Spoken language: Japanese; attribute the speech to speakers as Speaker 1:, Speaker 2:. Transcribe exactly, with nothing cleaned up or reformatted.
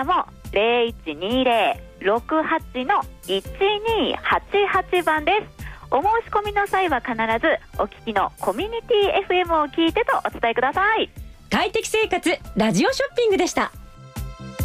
Speaker 1: からも ゼロいちにゼロ ろくはち のいちにはちはち 番です。お申し込みの際は必ずお聞きのコミュニティ エフエム を聞いてとお伝えください。
Speaker 2: 快適生活ラジオショッピングでした。